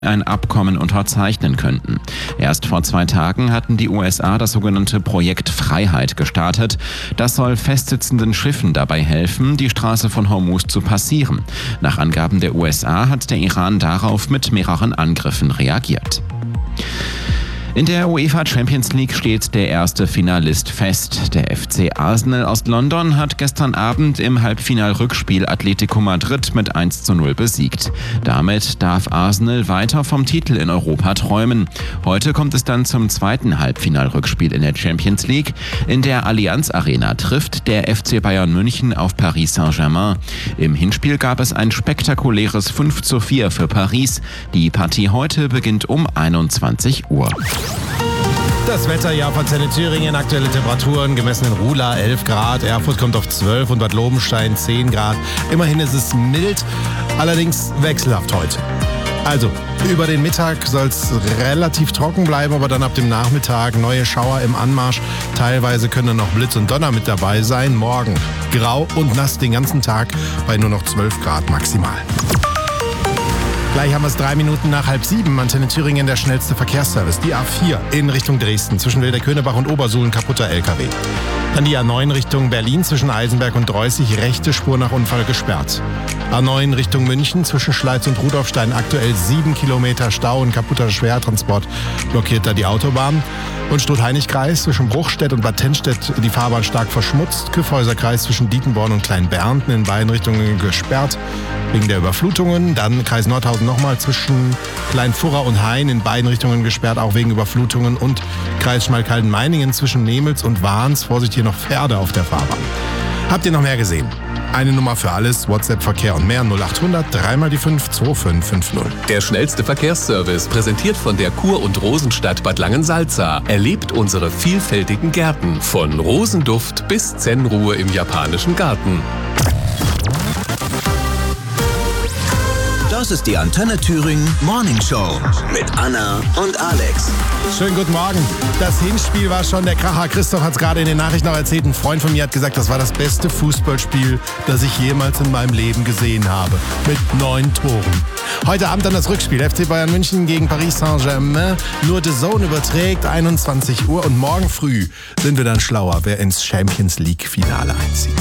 ein Abkommen unterzeichnen könnten. Erst vor 2 Tagen hatten die USA das sogenannte Projekt Freiheit gestartet. Das soll festsitzenden Schiffen dabei helfen, die Straße von Hormuz zu passieren. Nach Angaben der USA hat der Iran darauf mit mehreren Angriffen reagiert. In der UEFA Champions League steht der erste Finalist fest. Der FC Arsenal aus London hat gestern Abend im Halbfinal-Rückspiel Atletico Madrid mit 1:0 besiegt. Damit darf Arsenal weiter vom Titel in Europa träumen. Heute kommt es dann zum zweiten Halbfinal-Rückspiel in der Champions League. In der Allianz Arena trifft der FC Bayern München auf Paris Saint-Germain. Im Hinspiel gab es ein spektakuläres 5:4 für Paris. Die Partie heute beginnt um 21 Uhr. Das Wetter von Antenne Thüringen, aktuelle Temperaturen gemessen in Ruhla 11 Grad, Erfurt kommt auf 12 und Bad Lobenstein 10 Grad. Immerhin ist es mild, allerdings wechselhaft heute. Also, über den Mittag soll es relativ trocken bleiben, aber dann ab dem Nachmittag neue Schauer im Anmarsch. Teilweise können dann noch Blitz und Donner mit dabei sein. Morgen grau und nass den ganzen Tag bei nur noch 12 Grad maximal. Gleich haben wir es 3 Minuten nach 6:30. Antenne Thüringen, der schnellste Verkehrsservice. Die A4 in Richtung Dresden zwischen Wilderkönerbach und Obersuhlen, kaputter LKW. Dann die A9 Richtung Berlin zwischen Eisenberg und Dreußig, rechte Spur nach Unfall gesperrt. A9 Richtung München zwischen Schleiz und Rudolfstein, aktuell 7 Kilometer Stau und kaputter Schwertransport blockiert da die Autobahn. Und Struth-Heinig-Kreis zwischen Bruchstedt und Bad Tennstedt die Fahrbahn stark verschmutzt. Kyffhäuser-Kreis zwischen Dietenborn und Kleinbernten in beiden Richtungen gesperrt wegen der Überflutungen. Dann Kreis Nordhausen nochmal zwischen Kleinfurra und Hain in beiden Richtungen gesperrt, auch wegen Überflutungen. Und Kreis Schmalkalden-Meiningen zwischen Nemels und Wahns. Vorsicht, hier noch Pferde auf der Fahrbahn. Habt ihr noch mehr gesehen? Eine Nummer für alles, WhatsApp, Verkehr und mehr 0800 3 die 5 2550. Der schnellste Verkehrsservice, präsentiert von der Kur- und Rosenstadt Bad Langensalza. Erlebt unsere vielfältigen Gärten, von Rosenduft bis Zen-Ruhe im japanischen Garten. Das ist die Antenne Thüringen Morning Show mit Anna und Alex. Schönen guten Morgen. Das Hinspiel war schon der Kracher. Christoph hat es gerade in den Nachrichten noch erzählt. Ein Freund von mir hat gesagt, das war das beste Fußballspiel, das ich jemals in meinem Leben gesehen habe. Mit 9 Toren. Heute Abend dann das Rückspiel. FC Bayern München gegen Paris Saint-Germain. Nur The Zone überträgt 21 Uhr. Und morgen früh sind wir dann schlauer, wer ins Champions League Finale einzieht.